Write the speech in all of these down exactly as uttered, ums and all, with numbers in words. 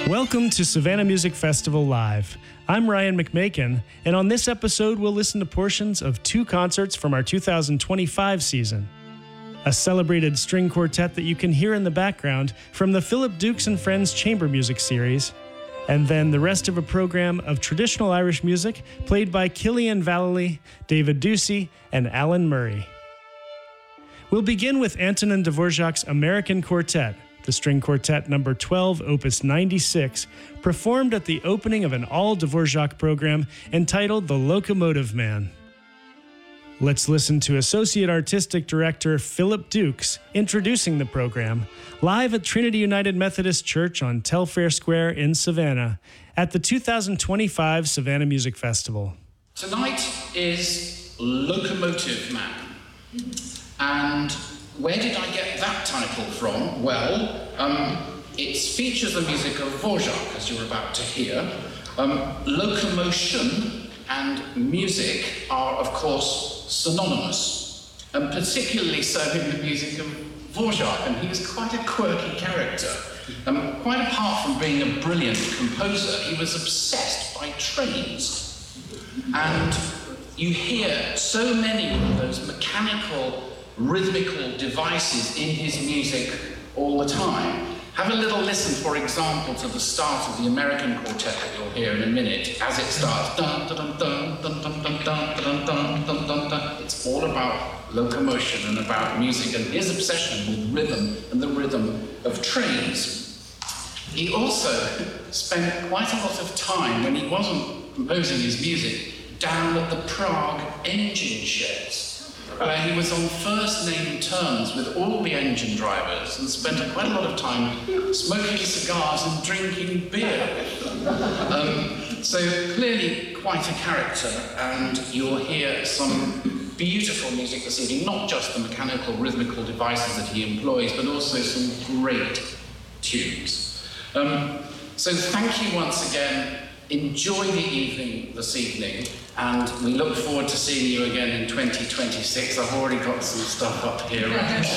Welcome to Savannah Music Festival Live. I'm Ryan McMakin, and on this episode, we'll listen to portions of two concerts from our two thousand twenty-five season. A celebrated string quartet that you can hear in the background from the Philip Dukes and Friends Chamber Music Series, and then the rest of a program of traditional Irish music played by Killian Vallely, David Ducey, and Alan Murray. We'll begin with Antonin Dvorak's American Quartet, the string quartet number twelve, opus ninety-six, performed at the opening of an all-Dvorak program entitled The Locomotive Man. Let's listen to Associate Artistic Director Philip Dukes introducing the program, live at Trinity United Methodist Church on Telfair Square in Savannah at the two thousand twenty-five Savannah Music Festival. Tonight is Locomotive Man. And where did I get that title from? Well, um, it features the music of Dvorak, as you're about to hear. Um, locomotion and music are, of course, synonymous, and particularly so in the music of Dvorak, and he was quite a quirky character. Um, quite apart from being a brilliant composer, he was obsessed by trains. And you hear so many of those mechanical, rhythmical devices in his music all the time. Have a little listen, for example, to the start of the American Quartet that you'll hear in a minute, as it starts. Dun, dun, dun, dun, dun, dun, dun, dun, dun, dun, dun, dun. It's all about locomotion and about music and his obsession with rhythm and the rhythm of trains. He also spent quite a lot of time, when he wasn't composing his music, down at the Prague engine sheds, where he was on first-name terms with all the engine drivers and spent quite a lot of time smoking cigars and drinking beer. Um, so clearly quite a character, and you'll hear some beautiful music this evening, not just the mechanical, rhythmical devices that he employs, but also some great tunes. Um, so thank you once again. Enjoy the evening this evening, and we look forward to seeing you again in twenty twenty-six. I've already got some stuff up here.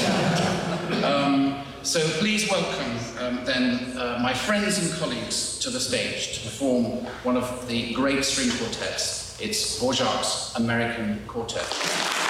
um, so please welcome um, then uh, my friends and colleagues to the stage to perform one of the great string quartets. It's Dvorak's American Quartet.